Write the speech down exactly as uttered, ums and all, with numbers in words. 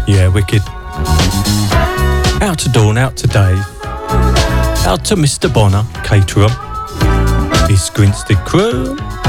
Yeah, wicked. Out to Dawn, out to Dave, out to Mister Bonner, caterer, his Grinstead crew.